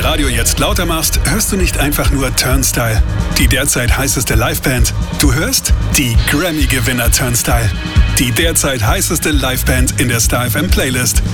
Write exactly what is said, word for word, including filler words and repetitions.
Radio jetzt lauter machst, hörst du nicht einfach nur Turnstile, die derzeit heißeste Liveband. Du hörst die Grammy-Gewinner Turnstile, die derzeit heißeste Liveband in der Star F M Playlist.